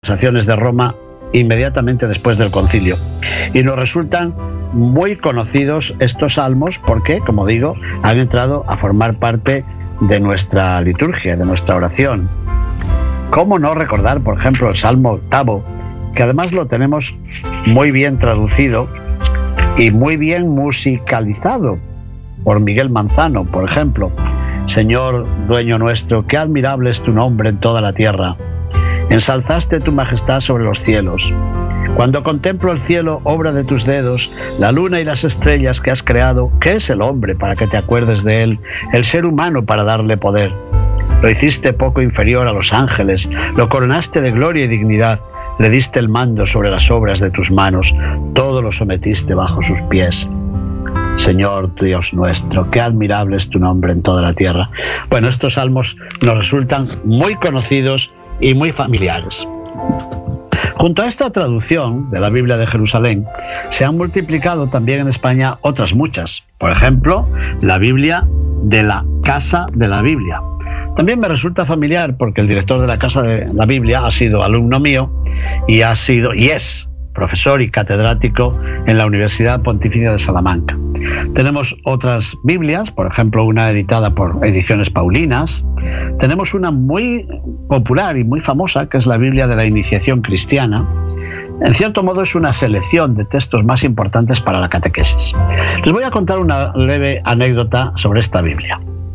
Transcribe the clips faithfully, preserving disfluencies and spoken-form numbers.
conversaciones de Roma inmediatamente después del concilio. Y nos resultan muy conocidos estos salmos porque, como digo, han entrado a formar parte de nuestra liturgia, de nuestra oración. ¿Cómo no recordar, por ejemplo, el Salmo octavo, que además lo tenemos muy bien traducido y muy bien musicalizado por Miguel Manzano, por ejemplo? Señor, dueño nuestro, qué admirable es tu nombre en toda la tierra. Ensalzaste tu majestad sobre los cielos. Cuando contemplo el cielo, obra de tus dedos, la luna y las estrellas que has creado, ¿qué es el hombre para que te acuerdes de él? El ser humano para darle poder. Lo hiciste poco inferior a los ángeles, lo coronaste de gloria y dignidad, le diste el mando sobre las obras de tus manos, todo lo sometiste bajo sus pies. Señor Dios nuestro, qué admirable es tu nombre en toda la tierra. Bueno, estos salmos nos resultan muy conocidos y muy familiares. Junto a esta traducción de la Biblia de Jerusalén, se han multiplicado también en España otras muchas. Por ejemplo, la Biblia de la Casa de la Biblia. También me resulta familiar porque el director de la Casa de la Biblia ha sido alumno mío y ha sido y es profesor y catedrático en la Universidad Pontificia de Salamanca. Tenemos otras Biblias, por ejemplo, una editada por Ediciones Paulinas. Tenemos una muy popular y muy famosa, que es la Biblia de la Iniciación Cristiana. En cierto modo es una selección de textos más importantes para la catequesis. Les voy a contar una leve anécdota sobre esta Biblia.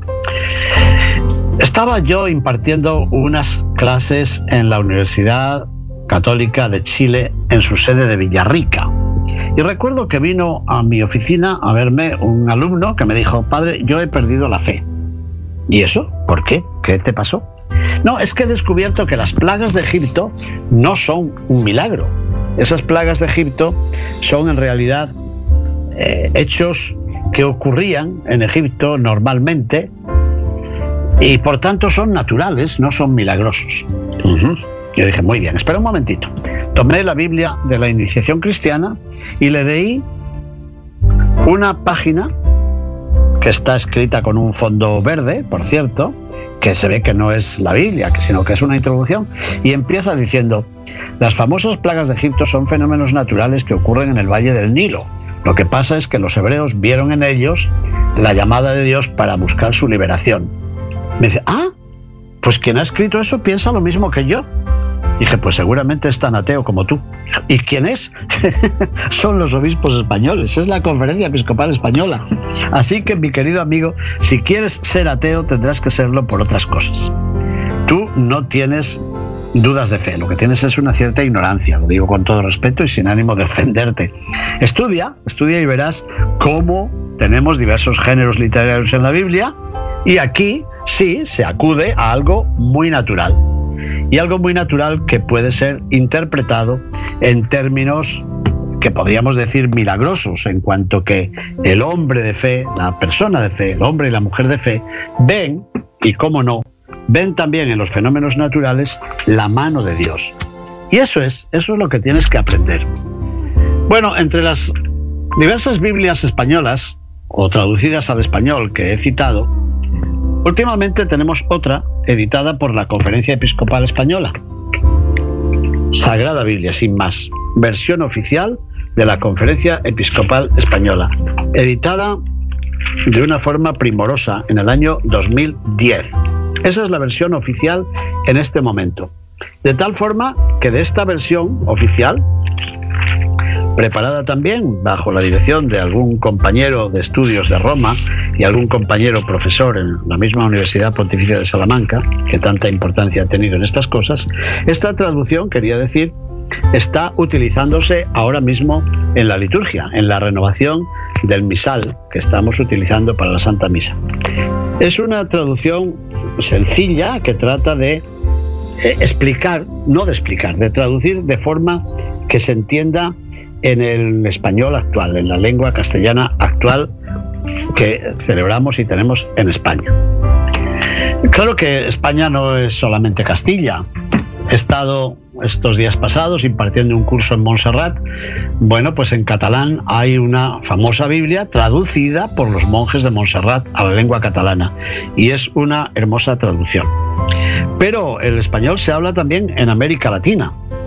Estaba yo impartiendo unas clases en la Universidad Católica de Chile en su sede de Villarrica. Y recuerdo que vino a mi oficina a verme un alumno que me dijo: padre, yo he perdido la fe. ¿Y eso? ¿Por qué? ¿Qué te pasó? No, es que he descubierto que las plagas de Egipto no son un milagro. Esas plagas de Egipto son en realidad eh, hechos que ocurrían en Egipto normalmente y por tanto son naturales, no son milagrosos. Uh-huh. Yo dije, muy bien, espera un momentito. Tomé la Biblia de la Iniciación Cristiana y le leí una página que está escrita con un fondo verde, por cierto, que se ve que no es la Biblia, sino que es una introducción, y empieza diciendo: las famosas plagas de Egipto son fenómenos naturales que ocurren en el Valle del Nilo. Lo que pasa es que los hebreos vieron en ellos la llamada de Dios para buscar su liberación. Me dice, ah, pues quien ha escrito eso piensa lo mismo que yo. Dije, pues seguramente es tan ateo como tú. ¿Y quién es? Son los obispos españoles, es la Conferencia Episcopal Española. Así que, mi querido amigo, si quieres ser ateo tendrás que serlo por otras cosas. Tú no tienes dudas de fe, lo que tienes es una cierta ignorancia, lo digo con todo respeto y sin ánimo de ofenderte. Estudia, estudia y verás cómo tenemos diversos géneros literarios en la Biblia y aquí sí se acude a algo muy natural. Y algo muy natural que puede ser interpretado en términos que podríamos decir milagrosos, en cuanto que el hombre de fe, la persona de fe, el hombre y la mujer de fe, ven, y cómo no, ven también en los fenómenos naturales la mano de Dios. Y eso es, eso es lo que tienes que aprender. Bueno, entre las diversas Biblias españolas, o traducidas al español que he citado, últimamente tenemos otra editada por la Conferencia Episcopal Española. Sagrada Biblia, sin más. Versión oficial de la Conferencia Episcopal Española. Editada de una forma primorosa en el año dos mil diez. Esa es la versión oficial en este momento. De tal forma que de esta versión oficial, preparada también bajo la dirección de algún compañero de estudios de Roma y algún compañero profesor en la misma Universidad Pontificia de Salamanca, que tanta importancia ha tenido en estas cosas, esta traducción, quería decir, está utilizándose ahora mismo en la liturgia, en la renovación del misal que estamos utilizando para la Santa Misa. Es una traducción sencilla que trata de eh, explicar, no de explicar, de traducir de forma que se entienda en el español actual, en la lengua castellana actual que celebramos y tenemos en España. Claro que España no es solamente Castilla. He estado estos días pasados impartiendo un curso en Montserrat. Bueno, pues en catalán hay una famosa Biblia traducida por los monjes de Montserrat a la lengua catalana y es una hermosa traducción. Pero el español se habla también en América Latina.